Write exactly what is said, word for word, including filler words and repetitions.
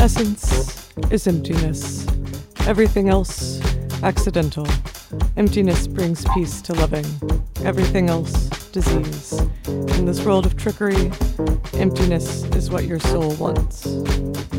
Essence is emptiness. Everything else, accidental. Emptiness brings peace to loving. Everything else, disease. In this world of trickery, emptiness is what your soul wants.